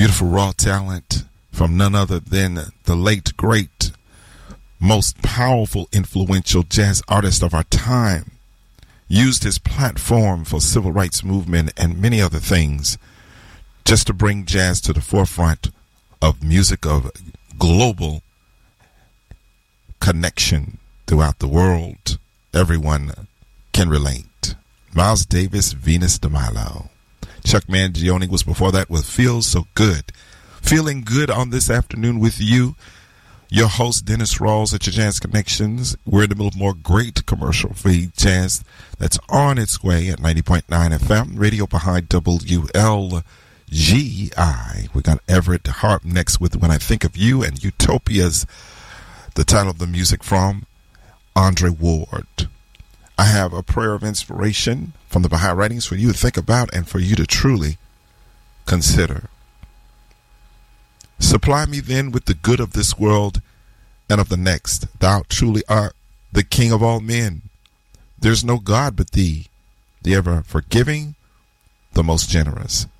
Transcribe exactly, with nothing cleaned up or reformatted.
Beautiful raw talent from none other than the late, great, most powerful, influential jazz artist of our time. Used his platform for civil rights movement and many other things just to bring jazz to the forefront of music of global connection throughout the world. Everyone can relate. Miles Davis, Venus de Milo. Chuck Mangione was before that with Feels So Good. Feeling good on this afternoon with you, your host Dennis Rawls at your Jazz Connections. We're in the middle of more great commercial free jazz that's on its way at ninety point nine F M, radio behind W L G I. We got Everett Harp next with When I Think of You, and Utopia's the title of the music from Andre Ward. I have a prayer of inspiration from the Baha'i writings for you to think about and for you to truly consider. Supply me then with the good of this world and of the next. Thou truly art the King of all men. There's no God but thee, the ever forgiving, the most generous.